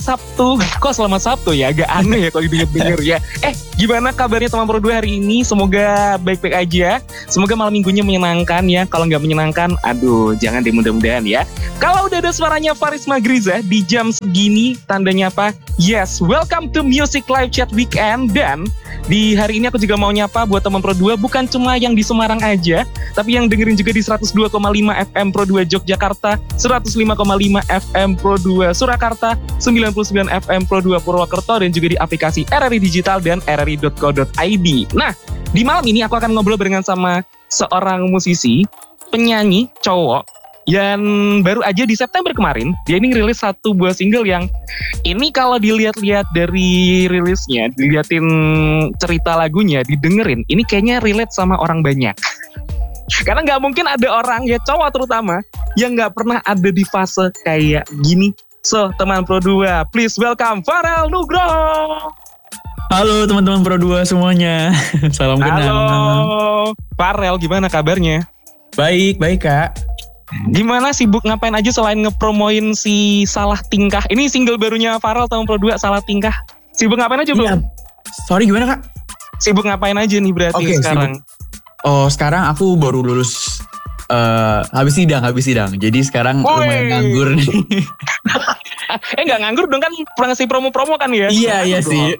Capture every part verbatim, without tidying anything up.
Sabtu. Kok selamat Sabtu ya? Agak aneh ya kalau didengar-dengar ya. Eh, gimana kabarnya teman Pro dua hari ini? Semoga baik-baik aja. Semoga malam minggunya menyenangkan ya. Kalau nggak menyenangkan, aduh, jangan deh, mudah-mudahan ya. Kalau udah ada suaranya Faris Magriza di jam segini, tandanya apa? Yes, welcome to Music Live Chat Weekend. Dan di hari ini aku juga mau nyapa buat teman Pro dua, bukan cuma yang di Semarang aja, tapi yang dengerin juga di seratus dua koma lima F M Pro dua Yogyakarta, seratus lima koma lima F M Pro dua Surakarta, sembilan puluh sembilan F M Pro dua Purwokerto, dan juga di aplikasi R R I Digital dan r r i dot co dot i d. Nah, di malam ini aku akan ngobrol barengan sama seorang musisi, penyanyi cowok, yang baru aja di September kemarin, dia ini rilis satu buah single yang ini kalau dilihat-lihat dari rilisnya, dilihatin cerita lagunya, didengerin, ini kayaknya relate sama orang banyak. Karena gak mungkin ada orang, ya cowok terutama, yang gak pernah ada di fase kayak gini. So, teman Pro dua, please welcome Farel Nugroho. Halo teman-teman Pro dua semuanya. Salam kenal. Halo, Farel, gimana kabarnya? Baik, baik Kak. Gimana, sibuk ngapain aja selain ngepromoin si Salah Tingkah? Ini single barunya Farel teman Pro dua, Salah Tingkah. Sibuk ngapain aja, Bro? Iya. Sorry, gimana Kak? Sibuk ngapain aja nih berarti Oke, sekarang? Sibuk. Oh, sekarang aku baru lulus uh, habis sidang, habis sidang. Jadi sekarang Woy. lumayan nganggur nih. eh nggak nganggur dong, kan pernah ngasih promo-promo kan ya? Iya, iya sih.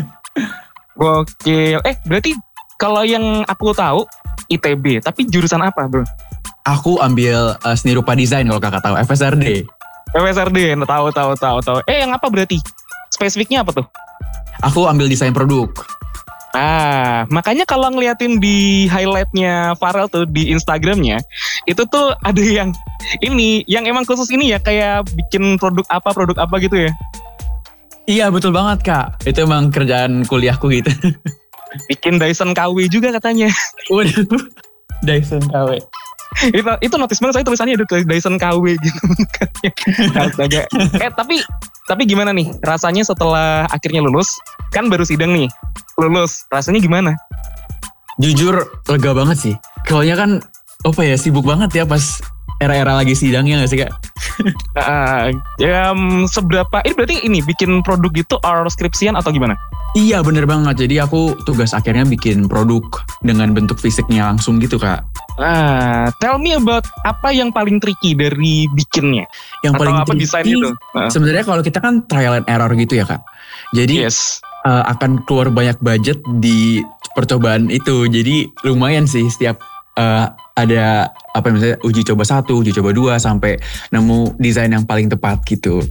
Gokil. Eh, berarti kalau yang aku tahu I T B, tapi jurusan apa, Bro? Aku ambil uh, seni rupa desain kalau Kakak tahu, F S R D. F S R D, tahu tahu tahu tahu. Eh, yang apa berarti? Spesifiknya apa tuh? Aku ambil desain produk. Ah, makanya kalau ngeliatin di highlightnya Farel tuh di Instagramnya, itu tuh ada yang ini, yang emang khusus ini ya, kayak bikin produk apa, produk apa gitu ya? Iya, betul banget Kak. Itu emang kerjaan kuliahku gitu. Bikin Dyson K W juga katanya. Waduh, Dyson K W. itu itu notice banget, saya tulisannya ada Dyson K W gitu. Astaga. Eh tapi tapi gimana nih rasanya setelah akhirnya lulus? Kan baru sidang nih, lulus, rasanya gimana? Jujur lega banget sih. Soalnya kan apa ya, sibuk banget ya pas era-era lagi sidangnya gak sih Kak? Uh, ya, um, seberapa ini berarti ini bikin produk gitu or skripsian atau gimana? Iya bener banget, jadi aku tugas akhirnya bikin produk dengan bentuk fisiknya langsung gitu Kak. Ah, tell me about apa yang paling tricky dari bikinnya? Yang atau paling apa desain tricky itu? Uh. Sebenarnya kalau kita kan trial and error gitu ya Kak. Jadi yes. uh, akan keluar banyak budget di percobaan itu. Jadi lumayan sih setiap uh, ada apa misalnya uji coba satu, uji coba dua sampai nemu desain yang paling tepat gitu.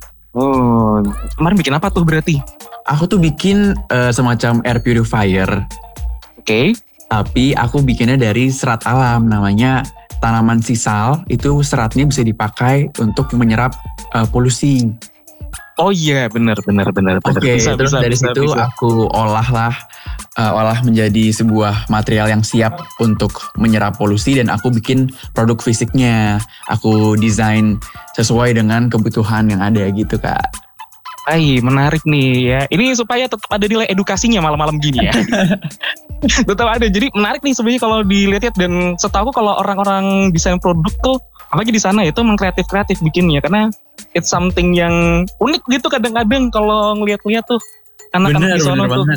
Oh, kemarin bikin apa tuh berarti? Aku tuh bikin uh, semacam air purifier. Oke. Okay. Tapi aku bikinnya dari serat alam, namanya tanaman sisal. Itu seratnya bisa dipakai untuk menyerap uh, polusi. Oh iya, benar benar benar. Oke, okay, terus bisa, dari bisa, situ bisa. aku olah lah, uh, olah menjadi sebuah material yang siap untuk menyerap polusi dan aku bikin produk fisiknya. Aku desain sesuai dengan kebutuhan yang ada gitu Kak. Ay, menarik nih ya. Ini supaya tetap ada nilai edukasinya malam-malam gini ya. Tetap ada. Jadi menarik nih sebenarnya kalau dilihat dan setahu kalau orang-orang desain produk tuh, apalagi di sana itu emang kreatif-kreatif bikinnya, karena it's something yang unik gitu kadang-kadang kalau ngeliat-lihat tuh anak-anak di sana tuh.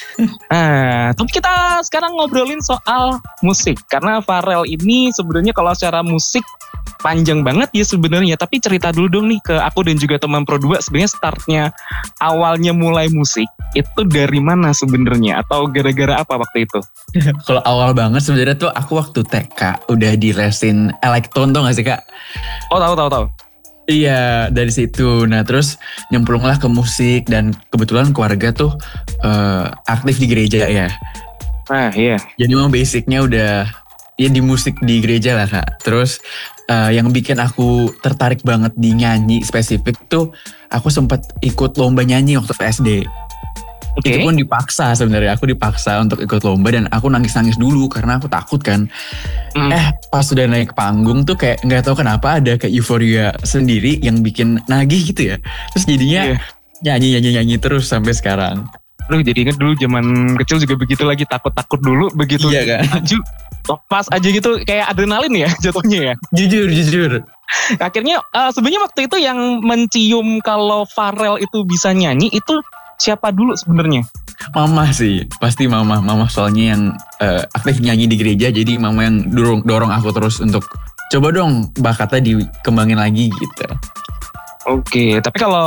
Nah, tapi kita sekarang ngobrolin soal musik, karena Farel ini sebenarnya kalau secara musik panjang banget ya sebenarnya. Tapi cerita dulu dong nih ke aku dan juga teman Pro dua, sebenarnya startnya awalnya mulai musik itu dari mana sebenarnya, atau gara-gara apa waktu itu? Kalau awal banget sebenarnya tuh aku waktu T K udah dilesin elektron, tau gak sih Kak? Oh tahu tahu tahu. Iya, dari situ. Nah terus nyemplunglah ke musik dan kebetulan keluarga tuh uh, aktif di gereja ya. Ah iya. Jadi memang basicnya udah ya di musik di gereja lah Kak. Terus uh, yang bikin aku tertarik banget di nyanyi spesifik tuh aku sempat ikut lomba nyanyi waktu S D. Okay. Itu pun dipaksa sebenarnya, aku dipaksa untuk ikut lomba dan aku nangis-nangis dulu karena aku takut kan. Mm. Eh pas sudah naik ke panggung tuh kayak nggak tahu kenapa ada kayak euforia sendiri yang bikin nagih gitu ya. Terus jadinya yeah. nyanyi-nyanyi-nyanyi terus sampai sekarang. Aduh, jadi inget dulu zaman kecil juga begitu lagi, takut-takut dulu begitu. Iya kan? Maju, lepas aja gitu, kayak adrenalin ya jatuhnya ya. Jujur, jujur. Akhirnya uh, sebenarnya waktu itu yang mencium kalau Pharrell itu bisa nyanyi itu siapa dulu sebenarnya? Mama sih, pasti mama. Mama soalnya yang uh, aktif nyanyi di gereja, jadi mama yang dorong, dorong aku terus untuk coba dong bakatnya dikembangin lagi gitu. Oke, tapi kalau